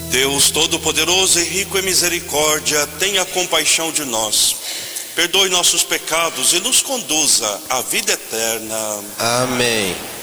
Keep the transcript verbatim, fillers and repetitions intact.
Deus Todo-Poderoso e rico em misericórdia, tenha compaixão de nós, perdoe nossos pecados e nos conduza à vida eterna. Amém.